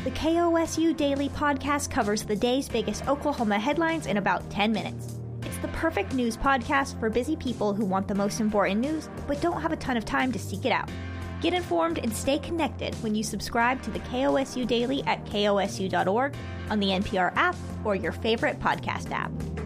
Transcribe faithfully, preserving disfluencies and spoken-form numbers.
The K O S U Daily Podcast covers the day's biggest Oklahoma headlines in about ten minutes. It's the perfect news podcast for busy people who want the most important news but don't have a ton of time to seek it out. Get informed and stay connected when you subscribe to the K O S U Daily at K O S U dot org, on the N P R app, or your favorite podcast app.